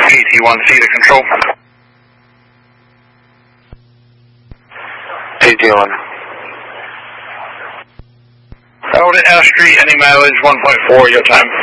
AT1C to control. AT1. Out at S Street, any mileage, 1.4 your time.